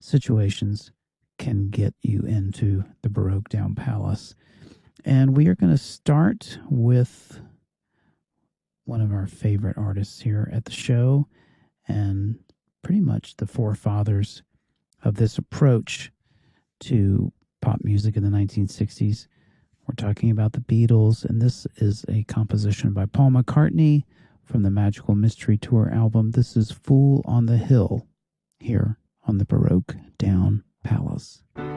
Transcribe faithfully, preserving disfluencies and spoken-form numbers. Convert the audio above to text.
situations can get you into the Baroque Down Palace. And we are going to start with one of our favorite artists here at the show, and pretty much the forefathers of this approach to pop music in the nineteen sixties. We're talking about the Beatles, and this is a composition by Paul McCartney from the Magical Mystery Tour album. This is Fool on the Hill, here on the Baroque Down Palace.